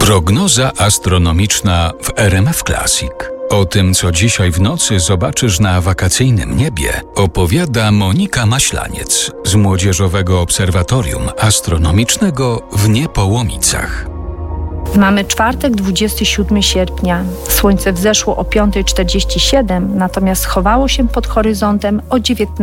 Prognoza astronomiczna w RMF Classic. O tym, co dzisiaj w nocy zobaczysz na wakacyjnym niebie, opowiada Monika Maślaniec z Młodzieżowego Obserwatorium Astronomicznego w Niepołomicach. Mamy czwartek, 27 sierpnia. Słońce wzeszło o 5:47, natomiast schowało się pod horyzontem o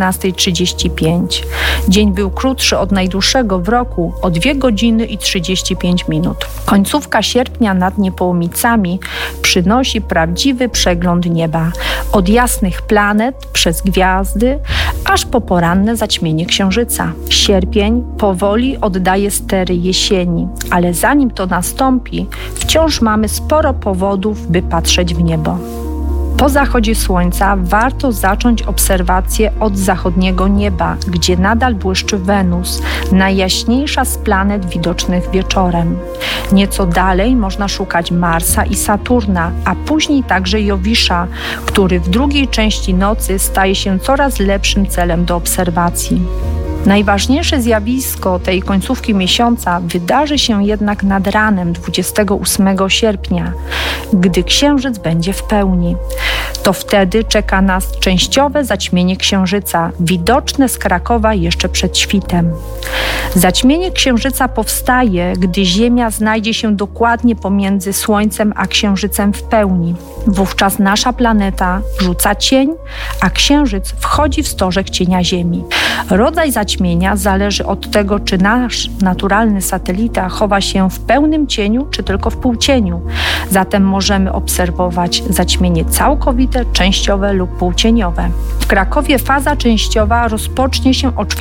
19:35. Dzień był krótszy od najdłuższego w roku o 2 godziny i 35 minut. Końcówka sierpnia nad Niepołomicami przynosi prawdziwy przegląd nieba. Od jasnych planet, przez gwiazdy, aż po poranne zaćmienie księżyca. Sierpień powoli oddaje stery jesieni, ale zanim to nastąpi, wciąż mamy sporo powodów, by patrzeć w niebo. Po zachodzie słońca warto zacząć obserwację od zachodniego nieba, gdzie nadal błyszczy Wenus, najjaśniejsza z planet widocznych wieczorem. Nieco dalej można szukać Marsa i Saturna, a później także Jowisza, który w drugiej części nocy staje się coraz lepszym celem do obserwacji. Najważniejsze zjawisko tej końcówki miesiąca wydarzy się jednak nad ranem 28 sierpnia, gdy księżyc będzie w pełni. To wtedy czeka nas częściowe zaćmienie księżyca, widoczne z Krakowa jeszcze przed świtem. Zaćmienie księżyca powstaje, gdy Ziemia znajdzie się dokładnie pomiędzy Słońcem a Księżycem w pełni. Wówczas nasza planeta rzuca cień, a Księżyc wchodzi w stożek cienia Ziemi. Rodzaj zaćmienia zależy od tego, czy nasz naturalny satelita chowa się w pełnym cieniu, czy tylko w półcieniu. Zatem możemy obserwować zaćmienie całkowite, częściowe lub półcieniowe. W Krakowie faza częściowa rozpocznie się o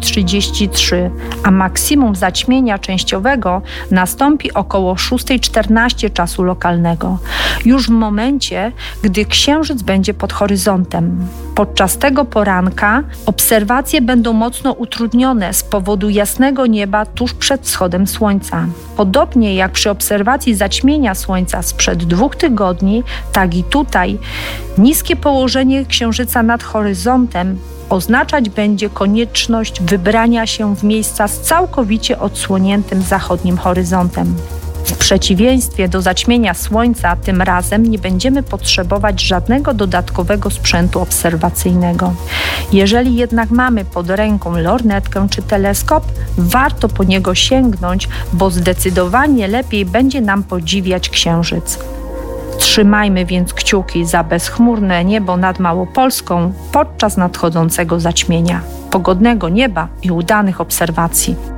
4:33, a maksimum zaćmienia częściowego nastąpi około 6:14 czasu lokalnego. Już w momencie, gdy Księżyc będzie pod horyzontem. Podczas tego poranka obserwacje będą mocno utrudnione z powodu jasnego nieba tuż przed wschodem Słońca. Podobnie jak przy obserwacji zaćmienia Słońca sprzed 2 tygodni, tak i tutaj niskie położenie Księżyca nad horyzontem oznaczać będzie konieczność wybrania się w miejsca z całkowicie odsłoniętym zachodnim horyzontem. W przeciwieństwie do zaćmienia Słońca, tym razem nie będziemy potrzebować żadnego dodatkowego sprzętu obserwacyjnego. Jeżeli jednak mamy pod ręką lornetkę czy teleskop, warto po niego sięgnąć, bo zdecydowanie lepiej będzie nam podziwiać Księżyc. Trzymajmy więc kciuki za bezchmurne niebo nad Małopolską podczas nadchodzącego zaćmienia. Pogodnego nieba i udanych obserwacji.